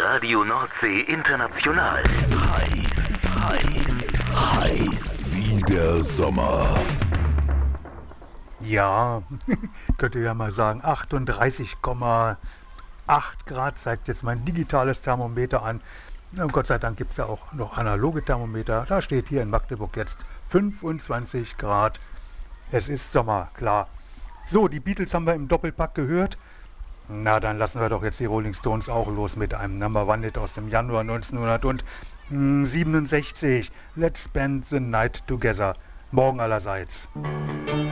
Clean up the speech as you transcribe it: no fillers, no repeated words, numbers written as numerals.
Radio Nordsee International. Heiß wie der Sommer. Ja, könnte ja mal sagen, 38,8 Grad zeigt jetzt mein digitales Thermometer an. Und Gott sei Dank gibt es ja auch noch analoge Thermometer. Da steht hier in Magdeburg jetzt 25 Grad. Es ist Sommer, klar. So, die Beatles haben wir im Doppelpack gehört. Na, dann lassen wir doch jetzt die Rolling Stones auch los mit einem Number One Hit aus dem Januar 1967. Let's Spend the Night Together. Morgen allerseits.